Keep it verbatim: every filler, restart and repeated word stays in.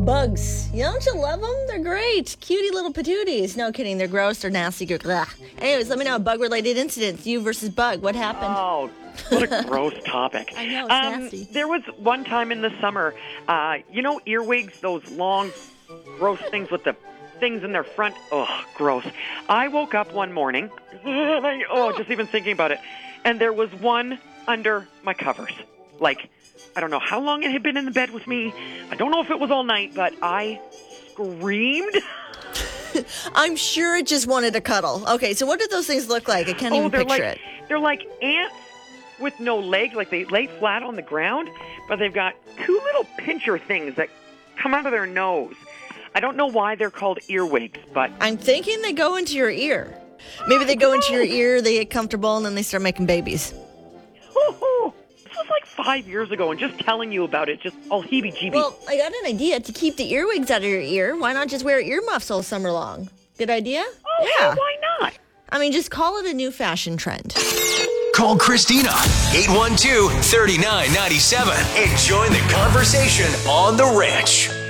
Bugs. You don't you love them? They're great. Cutie little patooties. No kidding. They're gross. They're nasty. Ugh. Anyways, let me know a bug-related incident. You versus bug. What happened? Oh, what a gross topic. I know, it's um, nasty. There was one time in the summer, uh, you know earwigs, those long, gross things with the things in their front? Ugh, gross. I woke up one morning, and I, oh, just even thinking about it, and there was one under my covers. Like, I don't know how long it had been in the bed with me. I don't know if it was all night, but I screamed. I'm sure it just wanted to cuddle. Okay, so what did those things look like? I can't oh, even they're picture like, it. They're like ants with no legs. Like, they lay flat on the ground, but they've got two little pincher things that come out of their nose. I don't know why they're called earwigs, but... I'm thinking they go into your ear. Maybe they go into your ear, they get comfortable, and then they start making babies. Oh, this was like five years ago, and just telling you about it, just all heebie-jeebie. Well, I got an idea to keep the earwigs out of your ear. Why not just wear earmuffs all summer long? Good idea? Oh, yeah. hey, why not? I mean, just call it a new fashion trend. Call Christina, eight one two, three nine nine seven, and join the conversation on The Ranch.